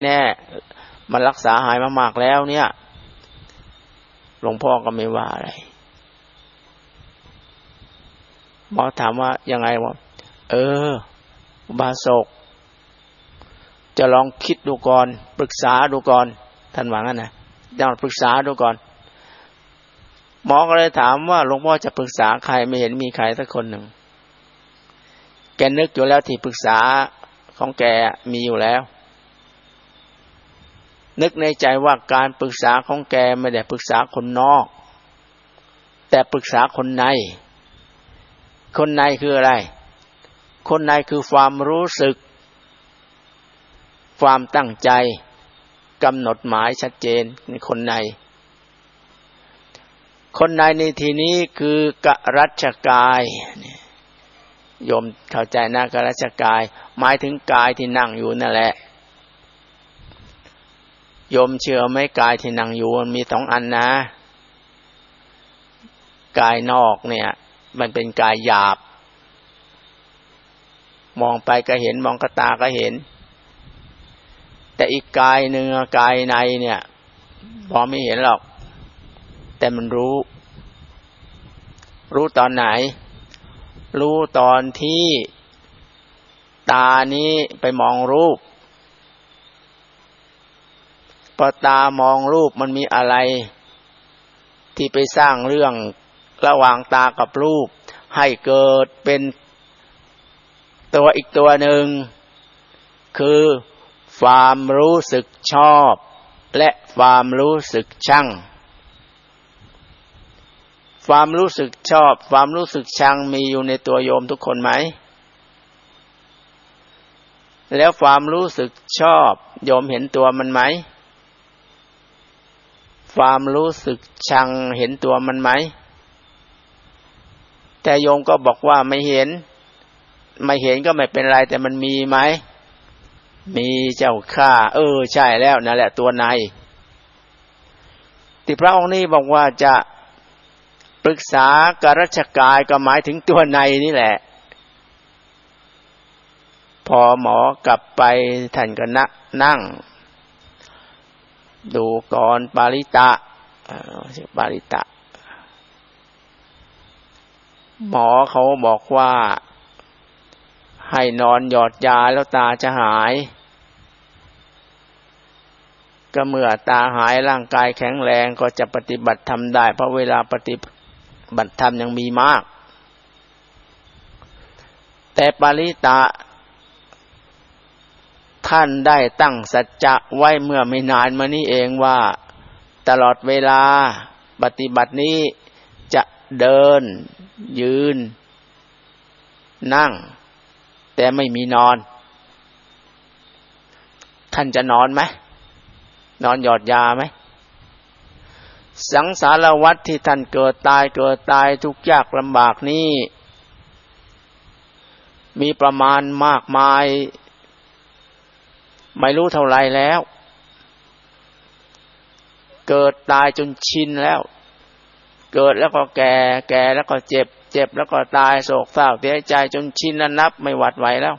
แน่มันรักษาหายมามากแล้วเนี่ยหลวงพ่อก็ไม่ว่าอะไรหมอถามว่ายังไงวะอุบาสกจะลองคิดดูก่อนปรึกษาดูก่อนท่านว่างั้นนะลองปรึกษาดูก่อนหมอก็เลยถามว่าหลวงพ่อจะปรึกษาใครไม่เห็นมีใครสักคนหนึ่งแกนึกอยู่แล้วที่ปรึกษาของแกมีอยู่แล้วนึกในใจว่าการปรึกษาของแกไม่ได้ปรึกษาคนนอกแต่ปรึกษาคนในคนในคืออะไรคนในคือความรู้สึกความตั้งใจกำหนดหมายชัดเจนในคนในคนในในที่นี้คือกรัชกายโยมเข้าใจนะกรัชกายหมายถึงกายที่นั่งอยู่นั่นแหละโยมเชื่อไหมกายที่นั่งอยู่มันมีสองอันนะกายนอกเนี่ยมันเป็นกายหยาบมองไปก็เห็นมองกระตาก็เห็นแต่อีกกายหนึ่งกายในเนี่ยมองไม่เห็นหรอกแต่มันรู้ตอนไหนรู้ตอนที่ตานี้ไปมองรูปพอตามองรูปมันมีอะไรที่ไปสร้างเรื่องระหว่างตากับรูปให้เกิดเป็นตัวอีกตัวหนึ่งคือความรู้สึกชอบและความรู้สึกชังความรู้สึกชอบความรู้สึกชังมีอยู่ในตัวโยมทุกคนไหมแล้วความรู้สึกชอบโยมเห็นตัวมันไหมความรู้สึกชังเห็นตัวมันไหมแต่โยมก็บอกว่าไม่เห็นก็ไม่เป็นไรแต่มันมีไหมมีเจ้าข้าใช่แล้วนั่นแหละตัวในที่พระองค์นี้บอกว่าจะปรึกษากรัชกายก็หมายถึงตัวในนี่แหละพอหมอกลับไปท่านก็นั่งดูก่อนปาริตะปาริตะหมอเขาบอกว่าให้นอนหยอดยาแล้วตาจะหายก็เมื่อตาหายร่างกายแข็งแรงก็จะปฏิบัติธรรมได้เพราะเวลาปฏิบัติธรรมยังมีมากแต่ปาริตะท่านได้ตั้งสัจจะไว้เมื่อไม่นานมานี้เองว่าตลอดเวลาปฏิบัตินี้จะเดินยืนนั่งแต่ไม่มีนอนท่านจะนอนไหมนอนหยอดยาไหมสังสารวัฏที่ท่านเกิดตายทุกข์ยากลำบากนี้มีประมาณมากมายไม่รู้เท่าไรแล้วเกิดตายจนชินแล้วเกิดแล้วก็แก่แล้วก็เจ็บแล้วก็ตายโศกเศร้าเสียใจจนชินนับไม่หวัดไหวแล้ว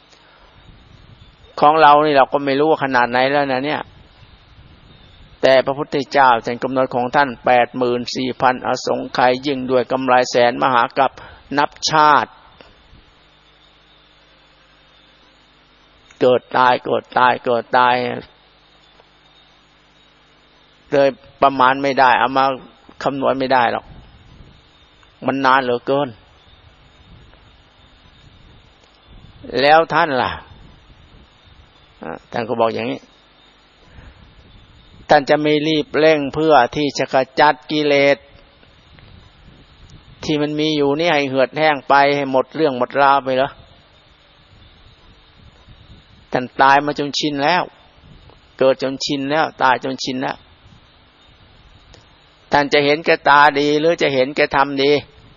ของเรานี่เราก็ไม่รู้ว่าขนาดไหนแล้วนะเนี่ยแต่พระพุทธเจ้าท่านกำหนดของท่าน 84,000 อสงไขยยิ่งด้วยกำไรแสนมหากัปนับชาติเกิดตายเลยประมาณไม่ได้เอามาคำนวณไม่ได้หรอกมันนานเหลือเกินแล้วท่านล่ะท่านก็บอกอย่างนี้ท่านจะไม่รีบเร่งเพื่อที่จะขจัดกิเลสที่มันมีอยู่นี่ให้เหือดแห้งไปให้หมดเรื่องหมดราวไปเหรอท่านตายมาจนชินแล้วเกิดจนชินแล้วตายจนชินแล้วท่านจะเห็นแก่ตาดีหรือจะเห็นแก่ธรรมดี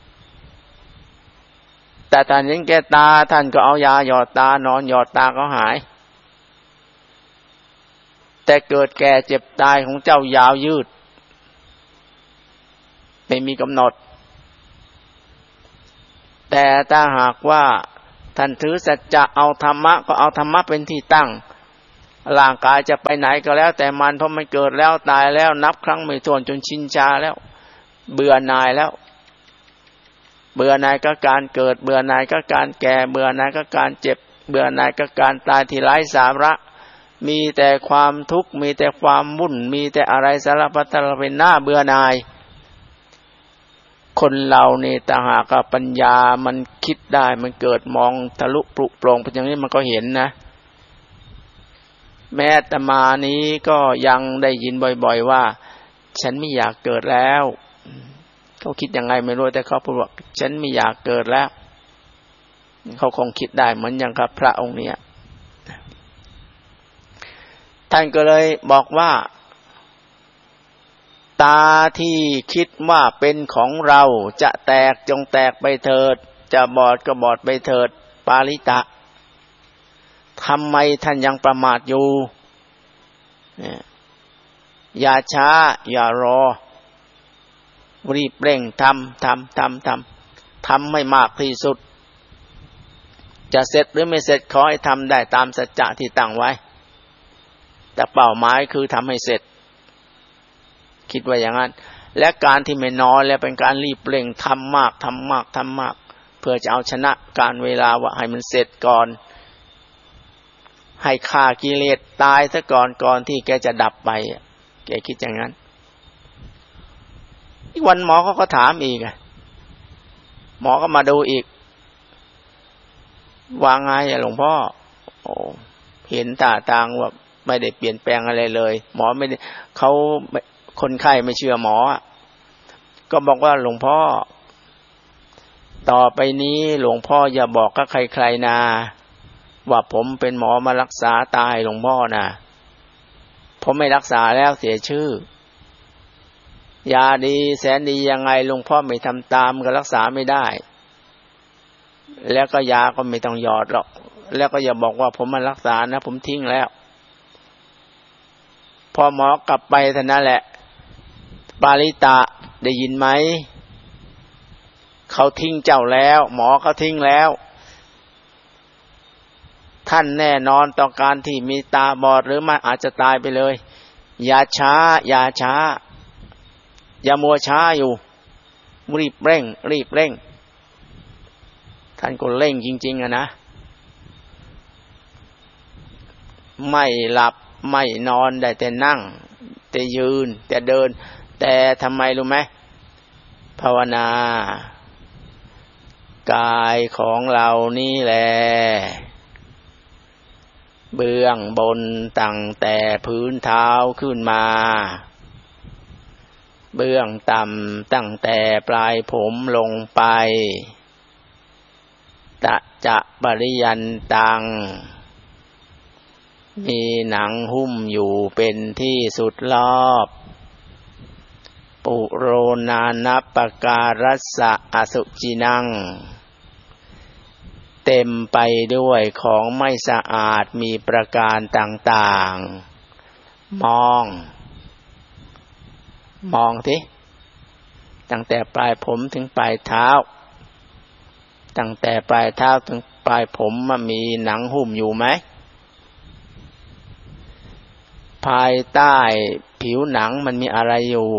แต่ท่านเห็นแก่ตาท่านก็เอายาหยอดตานอนหยอดตาก็หายแต่เกิดแก่เจ็บตายของเจ้ายาวยืดไม่มีกำหนดแต่ถ้าหากว่าท่านถือสัจจะเอาธรรมะก็เอาธรรมะเป็นที่ตั้งร่างกายจะไปไหนก็แล้วแต่มันเพราะมันเกิดแล้วตายแล้วนับครั้งไม่ถ้วนจนชินชาแล้วเบื่อหน่ายแล้วเบื่อหน่ายก็การเกิดเบื่อหน่ายก็การแก่เบื่อหน่ายก็การเจ็บเบื่อหน่ายก็การตายที่ไร้สาระมีแต่ความทุกข์มีแต่ความวุ่นมีแต่อะไรสารพัดเป็นหน้าเบื่อหน่ายคนเรานี่ถ้าหากปัญญามันคิดได้มันเกิดมองทะลุปลุกโปร่งไปอย่างนี้มันก็เห็นนะแม้อาตมานี้ก็ยังได้ยินบ่อยๆว่าฉันไม่อยากเกิดแล้วเขาคิดยังไงไม่รู้แต่เขาพูดว่าฉันไม่อยากเกิดแล้วเขาคงคิดได้เหมือนอย่างกับพระองค์เนี้ยท่านก็เลยบอกว่าตาที่คิดว่าเป็นของเราจะแตกจงแตกไปเถิดจะบอดก็บอดไปเถิดปาริตะทำไมท่านยังประมาทอยู่อย่าช้าอย่ารอรีบเร่งทำให้มากที่สุดจะเสร็จหรือไม่เสร็จขอให้ทำได้ตามสัจจะที่ตั้งไว้แต่เป้าหมายคือทำให้เสร็จคิดว่าอย่างนั้นและการที่ไม่นอนแล้วเป็นการรีบเร่งทำมากเพื่อจะเอาชนะการเวลาว่าให้มันเสร็จก่อนให้ฆ่ากิเลสตายซะก่อนที่แกจะดับไปแกคิดอย่างนั้นอีกวันหมอเขาก็ถามอีกหมอก็มาดูอีกว่าไงหลวงพ่อโอ้เห็นท่าทางว่าไม่ได้เปลี่ยนแปลงอะไรเลยหมอไม่ได้เขาคนไข้ไม่เชื่อหมอก็บอกว่าหลวงพ่อต่อไปนี้หลวงพ่ออย่าบอกกับใครๆนะว่าผมเป็นหมอมารักษาตายหลวงพ่อนะผมไม่รักษาแล้วเสียชื่อยาดีแสนดียังไงหลวงพ่อไม่ทำตามก็รักษาไม่ได้แล้วก็ยาก็ไม่ต้องหยอดหรอกแล้วก็อย่าบอกว่าผมมารักษานะผมทิ้งแล้วพอหมอกลับไปเท่านั้นแหละปาริตะได้ยินไหมเขาทิ้งเจ้าแล้วหมอเขาทิ้งแล้วท่านแน่นอนต่อการที่มีตาบอดหรือไม่อาจจะตายไปเลยอย่าช้าอย่ามัวช้าอยู่รีบเร่งท่านก็เร่งจริงๆนะไม่หลับไม่นอนได้แต่นั่งแต่ยืนแต่เดินแต่ทำไมรู้ไหมภาวนากายของเรานี่แหละเบื้องบนตั้งแต่พื้นเท้าขึ้นมาเบื้องต่ำตั้งแต่ปลายผมลงไปตะจะปริยันตังมีหนังหุ้มอยู่เป็นที่สุดรอบปุโรนานัปปการัสสะอสุจินังเต็มไปด้วยของไม่สะอาดมีประการต่างๆมองสิตั้งแต่ปลายผมถึงปลายเท้าตั้งแต่ปลายเท้าถึงปลายผมมันมีหนังหุ้มอยู่ไหมภายใต้ผิวหนังมันมีอะไรอยู่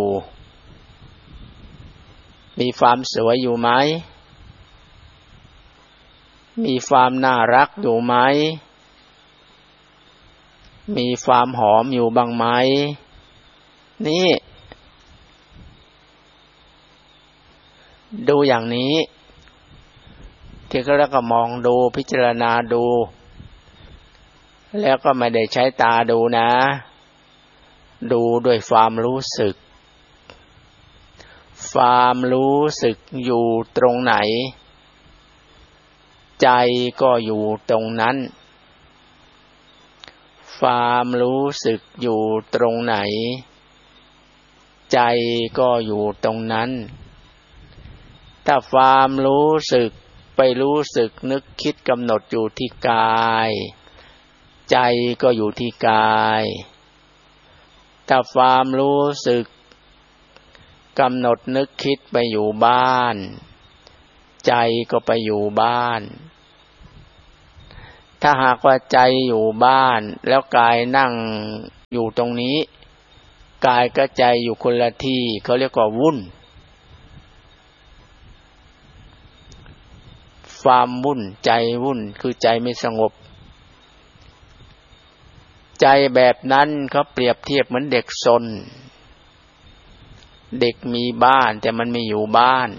มีความสวยอยู่ไหมมีความน่ารักอยู่ไหมมีความหอมอยู่บ้างไหมนี่ดูอย่างนี้ที่เขาแล้วก็มองดูพิจารณาดูแล้วก็ไม่ได้ใช้ตาดูนะดูด้วยความรู้สึกความรู้สึกอยู่ตรงไหนใจก็อยู่ตรงนั้นความรู้สึกอยู่ตรงไหนใจก็อยู่ตรงนั้นถ้าความรู้สึกไปรู้สึกนึกคิดกำหนดอยู่ที่กายใจก็อยู่ที่กายถ้าความรู้สึกกำหนดนึกคิดไปอยู่บ้านใจก็ไปอยู่บ้านถ้าหากว่าใจอยู่บ้านแล้วกายนั่งอยู่ตรงนี้กายกับใจอยู่คนละที่เขาเรียกว่าวุ่นความวุ่นใจวุ่นคือใจไม่สงบใจแบบนั้นเขาเปรียบเทียบเหมือนเด็กซนเด็กมีบ้านแต่มันไม่อยู่บ้าน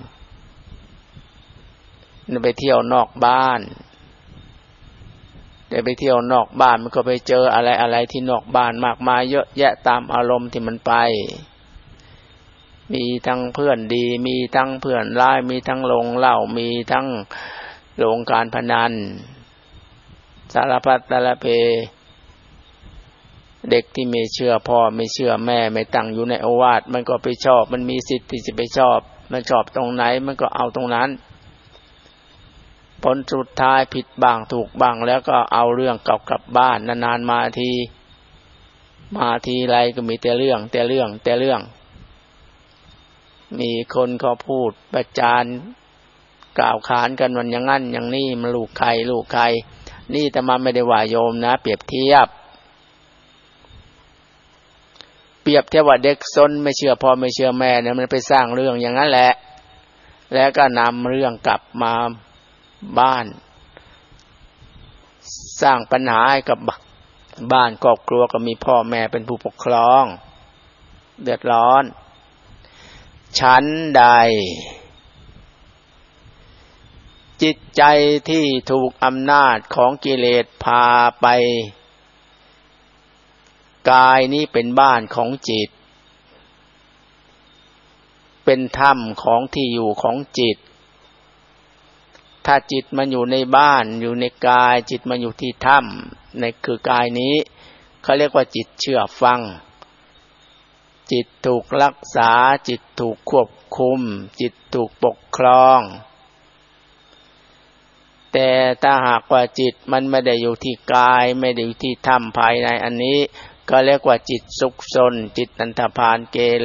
ไปเที่ยวนอกบ้านแต่ไปเที่ยวนอกบ้านมันก็ไปเจออะไรที่นอกบ้านมากมายเยอะแยะตามอารมณ์ที่มันไปมีทั้งเพื่อนดีมีทั้งเพื่อนร้ายมีทั้งโรงเหล้ามีทั้งโรงการพนันสารพัดสารเพเด็กที่ไม่เชื่อพ่อไม่เชื่อแม่ไม่ตั้งอยู่ในโอวาทมันก็ไปชอบมันมีสิทธิ์ที่จะไปชอบมันชอบตรงไหนมันก็เอาตรงนั้นผลสุดท้ายผิดบ้างถูกบ้างแล้วก็เอาเรื่องกลับบ้านนานๆมาทีไรก็มีแต่เรื่องมีคนเขาพูดประจานกล่าวขานกันวันอย่างนั้นอย่างนี้มันลูกใครนี่แต่มาไม่ได้ว่าโยมนะเปรียบเทียบว่าเด็กซนไม่เชื่อพ่อไม่เชื่อแม่เนี่ยมันไปสร้างเรื่องอย่างนั้นแหละแล้วก็นำเรื่องกลับมาบ้านสร้างปัญหาให้กับบ้านครอบครัวก็มีพ่อแม่เป็นผู้ปกครองเดือดร้อนฉันใดจิตใจที่ถูกอำนาจของกิเลสพาไปกายนี้เป็นบ้านของจิตเป็นถ้ำของที่อยู่ของจิตถ้าจิตมันอยู่ในบ้านอยู่ในกายจิตมันอยู่ที่ถ้ำในคือกายนี้เขาเรียกว่าจิตเชื่อฟังจิตถูกรักษาจิตถูกควบคุมจิตถูกปกครองแต่ถ้าหากว่าจิตมันไม่ได้อยู่ที่กายไม่ได้อยู่ที่ถ้ำภายในอันนี้ก็เรียกว่าจิตซุกซนจิตอันธพาลเกเร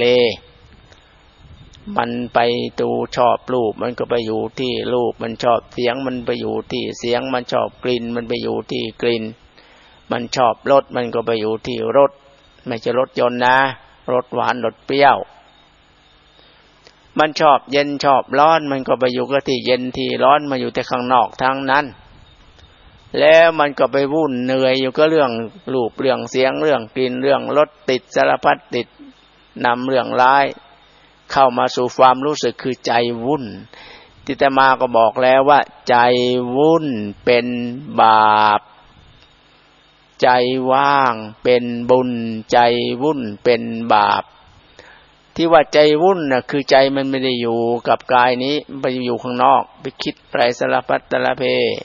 มันไปดูชอบรูปมันก็ไปอยู่ที่รูปมันชอบเสียงมันไปอยู่ที่เสียงมันชอบกลิ่นมันไปอยู่ที่กลิ่นมันชอบรสมันก็ไปอยู่ที่รสไม่ใช่รสยนต์นะรสหวานรสเปรี้ยวมันชอบเย็นชอบร้อนมันก็ไปอยู่กับที่เย็นที่ร้อนมาอยู่แต่ข้างนอกทั้งนั้นแล้วมันก็ไปวุ่นเหนื่อยอยู่ก็เรื่องรูปเรื่องเสียงเรื่องกลิ่นเรื่องรสติดสารพัดติดนำเรื่องร้ายเข้ามาสู่ความรู้สึกคือใจวุ่นที่อาตมาก็บอกแล้วว่าใจวุ่นเป็นบาปใจว่างเป็นบุญใจวุ่นเป็นบาปที่ว่าใจวุ่นน่ะคือใจมันไม่ได้อยู่กับกายนี้ไปอยู่ข้างนอกไปคิดไรสารพัดสารเพ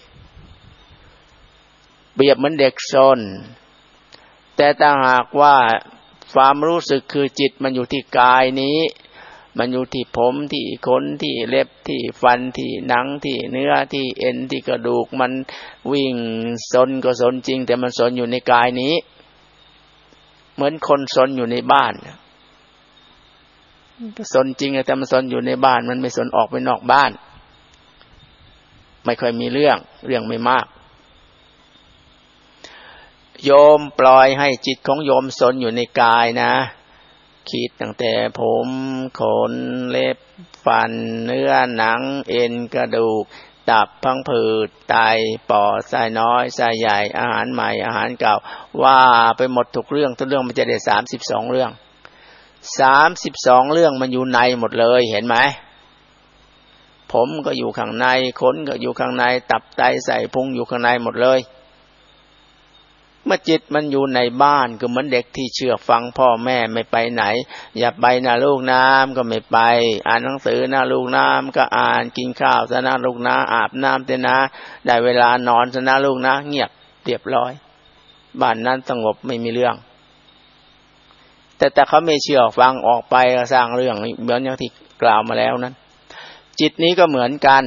เปรียบเหมือนเด็กซนแต่ถ้าหากว่าความรู้สึกคือจิตมันอยู่ที่กายนี้มันอยู่ที่ผมที่ขนที่เล็บที่ฟันที่หนังที่เนื้อที่เอ็นที่กระดูกมันวิ่งซนก็ซนจริงแต่มันซนอยู่ในกายนี้เหมือนคนซนอยู่ในบ้านซนจริงแต่มันซนอยู่ในบ้านมันไม่ซนออกไปนอกบ้านไม่ค่อยมีเรื่องไม่มากโยมปล่อยให้จิตของโยมซนอยู่ในกายนะคิดตั้งแต่ผมขนเล็บฟันเนื้อหนังเอ็นกระดูกตับพังผืดไตปอดไส้น้อยไส้ใหญ่อาหารใหม่อาหารเก่าว่าไปหมดทุกเรื่องมันจะได้32เรื่อง32เรื่องมันอยู่ในหมดเลยเห็นไหมผมก็อยู่ข้างในขนก็อยู่ข้างในตับไตไส้พุงอยู่ข้างในหมดเลยเมื่อจิตมันอยู่ในบ้านก็เหมือนเด็กที่เชื่อฟังพ่อแม่ไม่ไปไหนอย่าไปนะลูกน้ำก็ไม่ไปอ่านหนังสือนะลูกน้ำก็อ่านกินข้าวซะนะลูกนะอาบน้ำเถอะนะได้เวลานอนซะนะลูกนะเงียบเรียบร้อยบ้านนั้นสงบไม่มีเรื่องแต่เขาไม่เชื่อฟังออกไปก็สร้างเรื่องเหมือนอย่างที่กล่าวมาแล้วนั้นจิตนี้ก็เหมือนกัน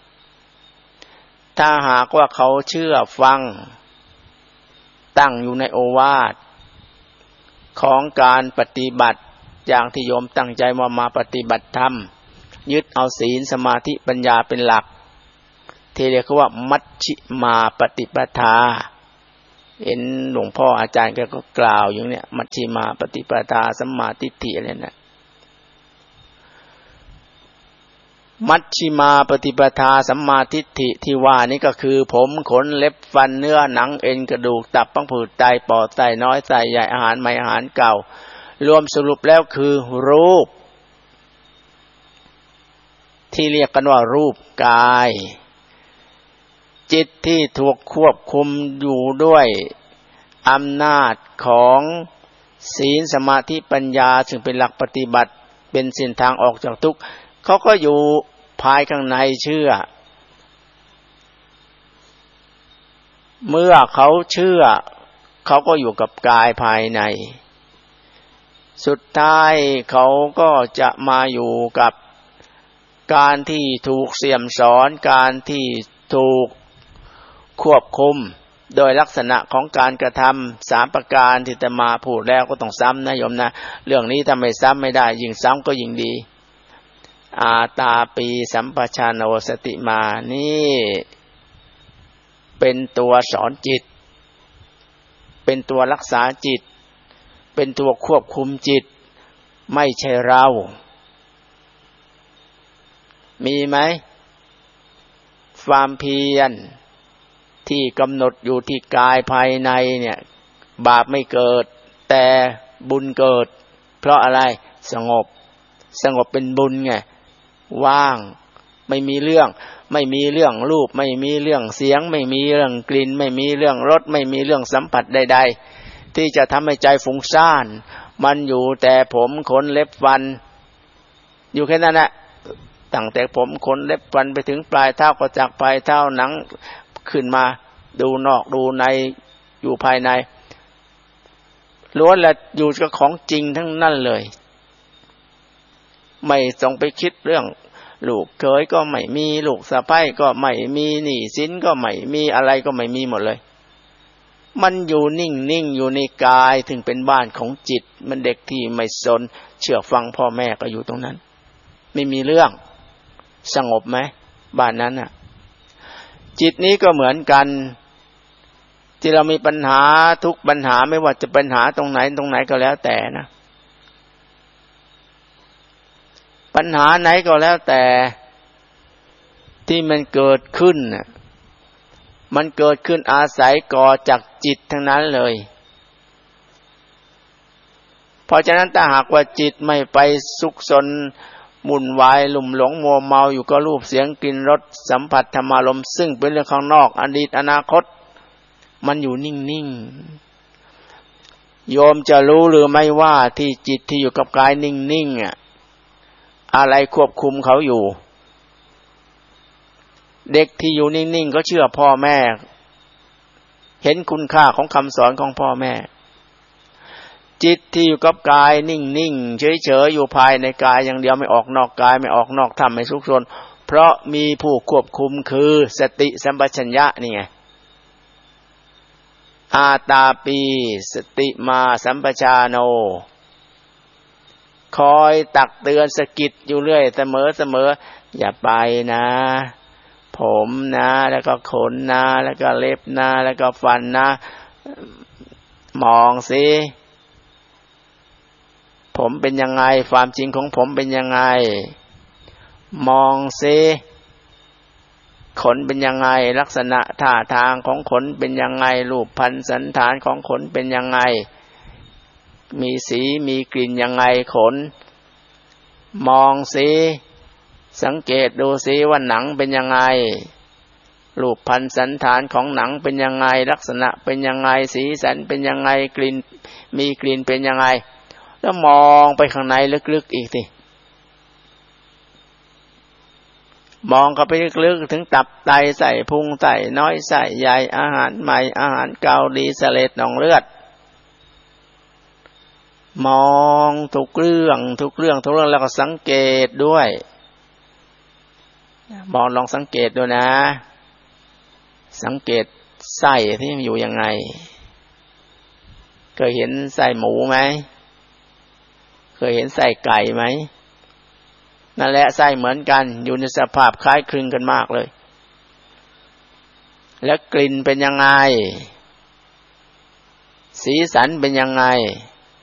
ถ้าหากว่าเขาเชื่อฟังตั้งอยู่ในโอวาทของการปฏิบัติอย่างที่โยมตั้งใจมาปฏิบัติธรรมยึดเอาศีลสมาธิปัญญาเป็นหลักที่เรียกว่ามัชฌิมาปฏิปทาเห็นหลวงพ่ออาจารย์ก็กล่าวอย่างเนี้ยมัชฌิมาปฏิปทาสัมมาทิฏฐิอะไรนะมัชฌิมาปฏิปทาสัมมาทิฏฐิที่ว่านี้ก็คือผมขนเล็บฟันเนื้อหนังเอ็นกระดูกตับพังผืดไตปอดไตน้อยไตใหญ่อาหารใหม่อาหารเก่ารวมสรุปแล้วคือรูปที่เรียกกันว่ารูปกายจิตที่ถูกควบคุมอยู่ด้วยอำนาจของศีลสมาธิปัญญาซึ่งเป็นหลักปฏิบัติเป็นเส้นทางออกจากทุกข์เขาก็อยู่ภายข้างในเชื่อเมื่อเขาเชื่อเขาก็อยู่กับกายภายในสุดท้ายเขาก็จะมาอยู่กับการที่ถูกเสี่ยมสอนการที่ถูกควบคุมโดยลักษณะของการกระทำ3ประการที่จะมาพูดแล้วก็ต้องซ้ำนะโยมนะเรื่องนี้ถ้าไม่ซ้ำไม่ได้ยิ่งซ้ำก็ยิ่งดีอาตาปีสัมปชานโนสติมานี่เป็นตัวสอนจิตเป็นตัวรักษาจิตเป็นตัวควบคุมจิตไม่ใช่เรามีไหมความเพียรที่กำหนดอยู่ที่กายภายในเนี่ยบาปไม่เกิดแต่บุญเกิดเพราะอะไรสงบเป็นบุญไงว่างไม่มีเรื่องรูปไม่มีเรื่องเสียงไม่มีเรื่องกลิ่นไม่มีเรื่องรสไม่มีเรื่องสัมผัสใดๆที่จะทำให้ใจฟุ้งซ่านมันอยู่แต่ผมขนเล็บฟันอยู่แค่นั้นแหละตั้งแต่ผมขนเล็บฟันไปถึงปลายเท้าก็จากปลายเท้าหนังขึ้นมาดูนอกดูในอยู่ภายในล้วนและอยู่กับของจริงทั้งนั้นเลยไม่ต้องไปคิดเรื่องลูกเขยก็ไม่มีลูกสะใภ้ก็ไม่มีหนี้สินก็ไม่มีอะไรก็ไม่มีหมดเลยมันอยู่นิ่งๆอยู่ในกายถึงเป็นบ้านของจิตมันเด็กที่ไม่สนเชื่อฟังพ่อแม่ก็อยู่ตรงนั้นไม่มีเรื่องสงบไหมบ้านนั้นน่ะจิตนี้ก็เหมือนกันที่เรามีปัญหาทุกปัญหาไม่ว่าจะปัญหาตรงไหนก็แล้วแต่นะปัญหาไหนก็แล้วแต่ที่มันเกิดขึ้นน่ะมันเกิดขึ้นอาศัยก่อจากจิตทั้งนั้นเลยเพราะฉะนั้นถ้าหากว่าจิตไม่ไปสุขสนมุ่นวายลุ่มหลงมัวเมาอยู่กับรูปเสียงกลิ่นรสสัมผัสธรรมารมณ์ซึ่งเป็นเรื่องข้างนอกอดีตอนาคตมันอยู่นิ่งๆโยมจะรู้หรือไม่ว่าที่จิตที่อยู่กับกายนิ่งๆอะไรควบคุมเขาอยู่เด็กที่อยู่นิ่งๆก็เชื่อพ่อแม่เห็นคุณค่าของคำสอนของพ่อแม่จิตที่อยู่กับกายนิ่งๆเฉยๆอยู่ภายในกายอย่างเดียวไม่ออกนอกกายไม่ออกนอกธรรมไม่สุขสนเพราะมีผู้ควบคุมคือสติสัมปชัญญะนี่ไงอาตาปีสติมาสัมปชาโนคอยตักเตือนสะกิดอยู่เรื่อยเสมออย่าไปนะผมนะแล้วก็ขนนะแล้วก็เล็บนะแล้วก็ฟันนะมองสิผมเป็นยังไงความจริงของผมเป็นยังไงมองสิขนเป็นยังไงลักษณะท่าทางของขนเป็นยังไงรูปพรรณสันฐานของขนเป็นยังไงมีสีมีกลิ่นยังไงขนมองสิสังเกตดูสิว่าหนังเป็นยังไงรูปพรรณสันฐานของหนังเป็นยังไงลักษณะเป็นยังไงสีสันเป็นยังไงกลิ่นมีกลิ่นเป็นยังไงแล้วมองไปข้างในลึกๆอีกสิมองเข้าไปลึกๆถึงตับไตไส้พุงไส้น้อยไส้ใหญ่อาหารใหม่อาหารเก่าดีเสลดหนองเลือดมองทุกเรื่องแล้วก็สังเกตด้วยมองลองสังเกตดูนะสังเกตไส้ที่มันอยู่ยังไงเคยเห็นไส้หมูไหมเคยเห็นไส้ไก่ไหมนั่นแหละไส้เหมือนกันอยู่ในสภาพคล้ายคลึงกันมากเลยแล้วกลิ่นเป็นยังไงสีสันเป็นยังไง